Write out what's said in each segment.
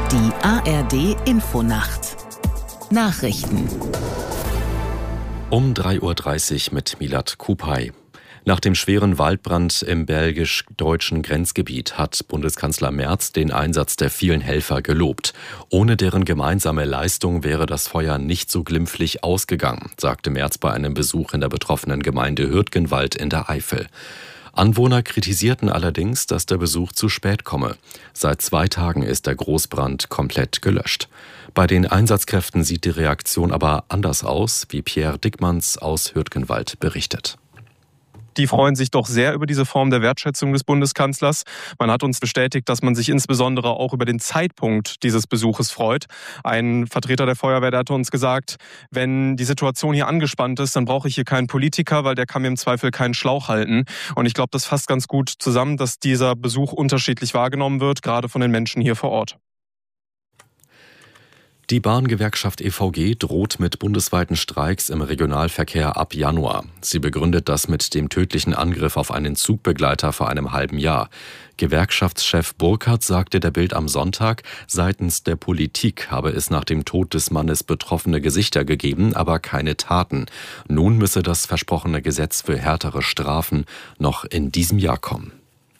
Die ARD-Infonacht. Nachrichten. Um 3:30 Uhr mit Milad Kupay. Nach dem schweren Waldbrand im belgisch-deutschen Grenzgebiet hat Bundeskanzler Merz den Einsatz der vielen Helfer gelobt. Ohne deren gemeinsame Leistung wäre das Feuer nicht so glimpflich ausgegangen, sagte Merz bei einem Besuch in der betroffenen Gemeinde Hürtgenwald in der Eifel. Anwohner kritisierten allerdings, dass der Besuch zu spät komme. Seit 2 Tagen ist der Großbrand komplett gelöscht. Bei den Einsatzkräften sieht die Reaktion aber anders aus, wie Pierre Dickmanns aus Hürtgenwald berichtet. Die freuen sich doch sehr über diese Form der Wertschätzung des Bundeskanzlers. Man hat uns bestätigt, dass man sich insbesondere auch über den Zeitpunkt dieses Besuches freut. Ein Vertreter der Feuerwehr, der hat uns gesagt, wenn die Situation hier angespannt ist, dann brauche ich hier keinen Politiker, weil der kann mir im Zweifel keinen Schlauch halten. Und ich glaube, das fasst ganz gut zusammen, dass dieser Besuch unterschiedlich wahrgenommen wird, gerade von den Menschen hier vor Ort. Die Bahngewerkschaft EVG droht mit bundesweiten Streiks im Regionalverkehr ab Januar. Sie begründet das mit dem tödlichen Angriff auf einen Zugbegleiter vor einem halben Jahr. Gewerkschaftschef Burkhardt sagte der Bild am Sonntag, seitens der Politik habe es nach dem Tod des Mannes betroffene Gesichter gegeben, aber keine Taten. Nun müsse das versprochene Gesetz für härtere Strafen noch in diesem Jahr kommen.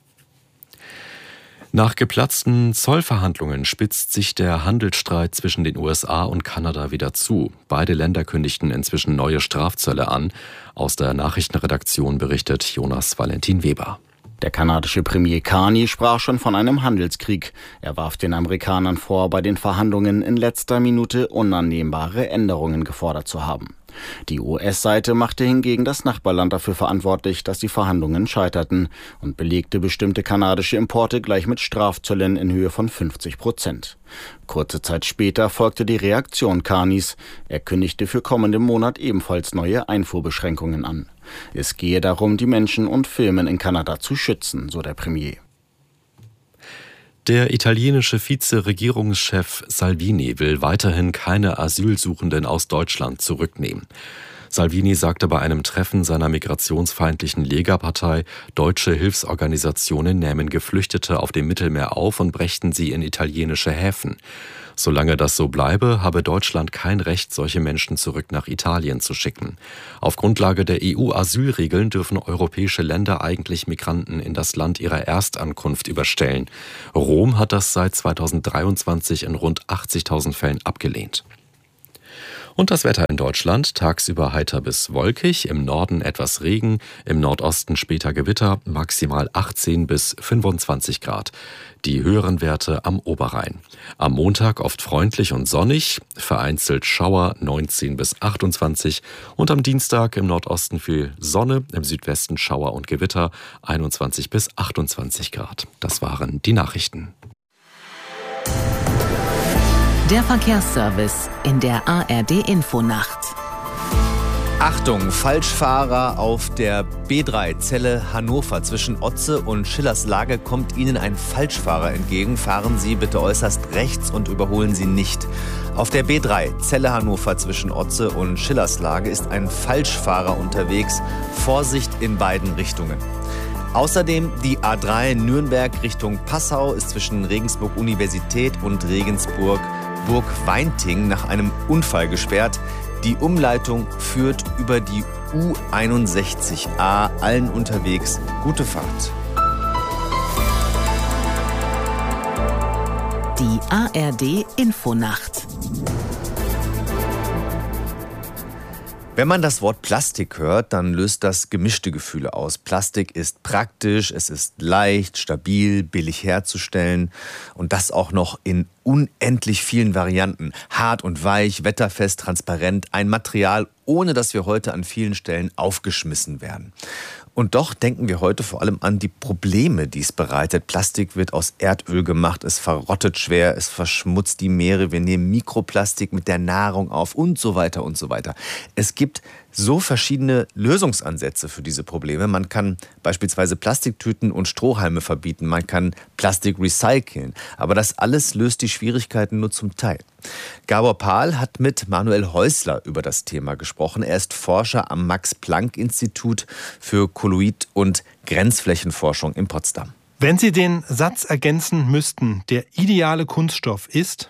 Nach geplatzten Zollverhandlungen spitzt sich der Handelsstreit zwischen den USA und Kanada wieder zu. Beide Länder kündigten inzwischen neue Strafzölle an. Aus der Nachrichtenredaktion berichtet Jonas Valentin Weber. Der kanadische Premier Carney sprach schon von einem Handelskrieg. Er warf den Amerikanern vor, bei den Verhandlungen in letzter Minute unannehmbare Änderungen gefordert zu haben. Die US-Seite machte hingegen das Nachbarland dafür verantwortlich, dass die Verhandlungen scheiterten und belegte bestimmte kanadische Importe gleich mit Strafzöllen in Höhe von 50%. Kurze Zeit später folgte die Reaktion Carneys. Er kündigte für kommenden Monat ebenfalls neue Einfuhrbeschränkungen an. Es gehe darum, die Menschen und Firmen in Kanada zu schützen, so der Premier. Der italienische Vize-Regierungschef Salvini will weiterhin keine Asylsuchenden aus Deutschland zurücknehmen. Salvini sagte bei einem Treffen seiner migrationsfeindlichen Lega-Partei, deutsche Hilfsorganisationen nähmen Geflüchtete auf dem Mittelmeer auf und brächten sie in italienische Häfen. Solange das so bleibe, habe Deutschland kein Recht, solche Menschen zurück nach Italien zu schicken. Auf Grundlage der EU-Asylregeln dürfen europäische Länder eigentlich Migranten in das Land ihrer Erstankunft überstellen. Rom hat das seit 2023 in rund 80.000 Fällen abgelehnt. Und das Wetter in Deutschland, tagsüber heiter bis wolkig, im Norden etwas Regen, im Nordosten später Gewitter, maximal 18 bis 25 Grad. Die höheren Werte am Oberrhein. Am Montag oft freundlich und sonnig, vereinzelt Schauer 19 bis 28 und am Dienstag im Nordosten viel Sonne, im Südwesten Schauer und Gewitter 21 bis 28 Grad. Das waren die Nachrichten. Der Verkehrsservice in der ARD-Infonacht. Achtung, Falschfahrer auf der B3 Celle Hannover. Zwischen Otze und Schillerslage kommt Ihnen ein Falschfahrer entgegen. Fahren Sie bitte äußerst rechts und überholen Sie nicht. Auf der B3 Celle Hannover zwischen Otze und Schillerslage ist ein Falschfahrer unterwegs. Vorsicht in beiden Richtungen. Außerdem die A3 Nürnberg Richtung Passau ist zwischen Regensburg Universität und Regensburg Burg-Weinting nach einem Unfall gesperrt. Die Umleitung führt über die U61A. Allen unterwegs gute Fahrt. Die ARD-Infonacht. Wenn man das Wort Plastik hört, dann löst das gemischte Gefühle aus. Plastik ist praktisch, es ist leicht, stabil, billig herzustellen und das auch noch in unendlich vielen Varianten. Hart und weich, wetterfest, transparent, ein Material, ohne dass wir heute an vielen Stellen aufgeschmissen werden. Und doch denken wir heute vor allem an die Probleme, die es bereitet. Plastik wird aus Erdöl gemacht, es verrottet schwer, es verschmutzt die Meere, wir nehmen Mikroplastik mit der Nahrung auf und so weiter und so weiter. Es gibt so verschiedene Lösungsansätze für diese Probleme. Man kann beispielsweise Plastiktüten und Strohhalme verbieten, man kann Plastik recyceln, aber das alles löst die Schwierigkeiten nur zum Teil. Gabor Pahl hat mit Manuel Häusler über das Thema gesprochen. Er ist Forscher am Max-Planck-Institut für Kolloid- und Grenzflächenforschung in Potsdam. Wenn Sie den Satz ergänzen müssten, der ideale Kunststoff ist?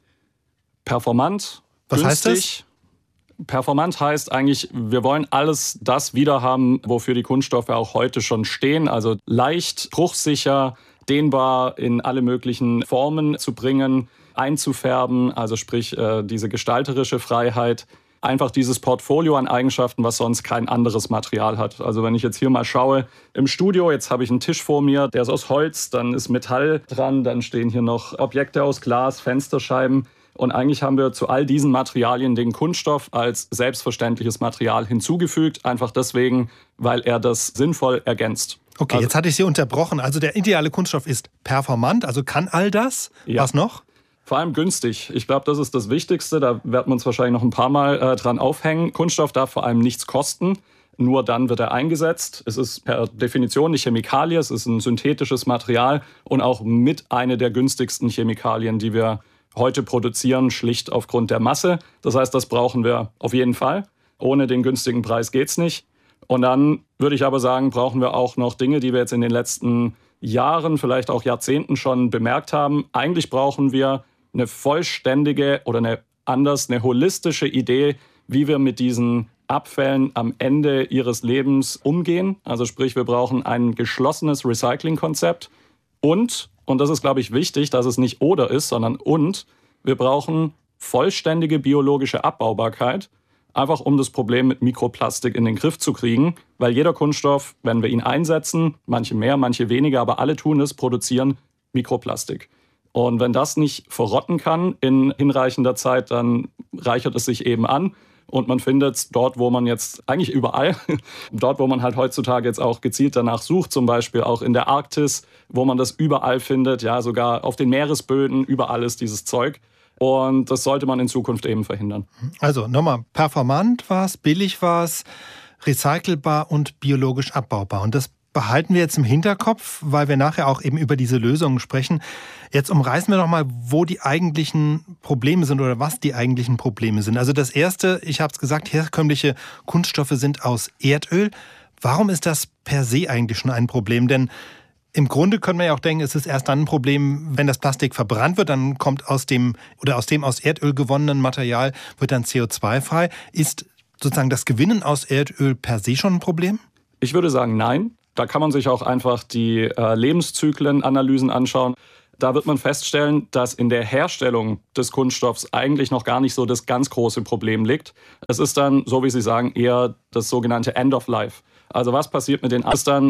Performant, Was günstig. heißt das? Performant heißt eigentlich, wir wollen alles das wiederhaben, wofür die Kunststoffe auch heute schon stehen. Also leicht, bruchsicher, dehnbar in alle möglichen Formen zu bringen, einzufärben, also sprich diese gestalterische Freiheit. Einfach dieses Portfolio an Eigenschaften, was sonst kein anderes Material hat. Also wenn ich jetzt hier mal schaue, im Studio, jetzt habe ich einen Tisch vor mir, der ist aus Holz, dann ist Metall dran, dann stehen hier noch Objekte aus Glas, Fensterscheiben. Und eigentlich haben wir zu all diesen Materialien den Kunststoff als selbstverständliches Material hinzugefügt, einfach deswegen, weil er das sinnvoll ergänzt. Okay, jetzt hatte ich Sie unterbrochen. Also der ideale Kunststoff ist performant, also kann all das. Ja. Was noch? Vor allem günstig. Ich glaube, das ist das Wichtigste. Da werden wir uns wahrscheinlich noch ein paar Mal dran aufhängen. Kunststoff darf vor allem nichts kosten. Nur dann wird er eingesetzt. Es ist per Definition eine Chemikalie. Es ist ein synthetisches Material und auch mit einer der günstigsten Chemikalien, die wir heute produzieren, schlicht aufgrund der Masse. Das heißt, das brauchen wir auf jeden Fall. Ohne den günstigen Preis geht's nicht. Und dann würde ich aber sagen, brauchen wir auch noch Dinge, die wir jetzt in den letzten Jahren, vielleicht auch Jahrzehnten schon bemerkt haben. Eigentlich brauchen wir eine vollständige oder eine holistische Idee, wie wir mit diesen Abfällen am Ende ihres Lebens umgehen. Also sprich, wir brauchen ein geschlossenes Recyclingkonzept und das ist, glaube ich, wichtig, dass es nicht oder ist, sondern wir brauchen vollständige biologische Abbaubarkeit, einfach um das Problem mit Mikroplastik in den Griff zu kriegen, weil jeder Kunststoff, wenn wir ihn einsetzen, manche mehr, manche weniger, aber alle tun es, produzieren Mikroplastik. Und wenn das nicht verrotten kann in hinreichender Zeit, dann reichert es sich eben an. Und man findet es dort, wo man jetzt eigentlich überall, dort, wo man halt heutzutage jetzt auch gezielt danach sucht, zum Beispiel auch in der Arktis, wo man das überall findet, ja, sogar auf den Meeresböden, überall ist dieses Zeug. Und das sollte man in Zukunft eben verhindern. Also nochmal, performant war es, billig war es, recycelbar und biologisch abbaubar. Und das behalten wir jetzt im Hinterkopf, weil wir nachher auch eben über diese Lösungen sprechen. Jetzt umreißen wir noch mal, wo die eigentlichen Probleme sind oder was die eigentlichen Probleme sind. Also das Erste, ich habe es gesagt, herkömmliche Kunststoffe sind aus Erdöl. Warum ist das per se eigentlich schon ein Problem? Denn im Grunde können wir ja auch denken, es ist erst dann ein Problem, wenn das Plastik verbrannt wird, dann kommt aus dem aus Erdöl gewonnenen Material wird dann CO2 frei. Ist sozusagen das Gewinnen aus Erdöl per se schon ein Problem? Ich würde sagen, nein. Da kann man sich auch einfach die Lebenszyklenanalysen anschauen. Da wird man feststellen, dass in der Herstellung des Kunststoffs eigentlich noch gar nicht so das ganz große Problem liegt. Es ist dann, so wie Sie sagen, eher das sogenannte End of Life. Also was passiert mit den Abfällen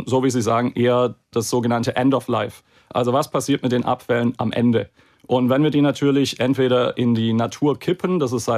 am Ende? Und wenn wir die natürlich entweder in die Natur kippen, das ist